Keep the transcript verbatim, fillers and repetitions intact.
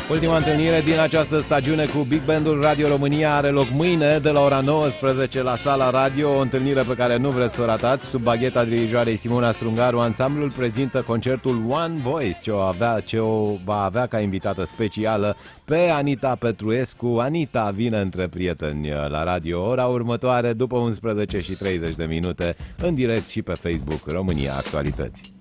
Ultima întâlnire din această stagiune cu Big Bandul Radio România are loc mâine de la ora nouăsprezece la Sala Radio, o întâlnire pe care nu vreți să o ratați. Sub bagheta dirijoarei Simona Strungaru, ansamblul prezintă concertul One Voice, ce o, avea, ce o va avea ca invitată specială pe Anita Petruescu. Anita vine între prieteni la radio ora următoare, după unsprezece și treizeci de minute, în direct și pe Facebook România Actualități.